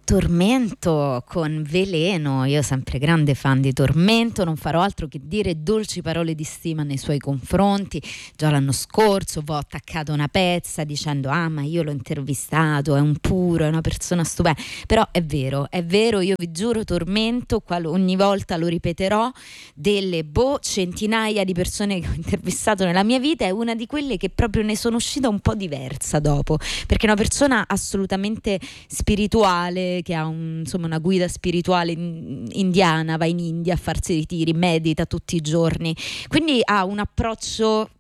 Tormento con Veleno. Io sempre grande fan di Tormento, non farò altro che dire dolci parole di stima nei suoi confronti. Già l'anno scorso ho attaccato una pezza dicendo ma io l'ho intervistato, è un puro, è una persona stupenda. Però è vero, io vi giuro, Tormento, ogni volta lo ripeterò, delle centinaia di persone che ho intervistato nella mia vita, è una di quelle che proprio ne sono uscita un po' diversa dopo, perché è una persona assolutamente spirituale, che ha una guida spirituale indiana, va in India a farsi i ritiri, medita tutti i giorni, quindi ha un approccio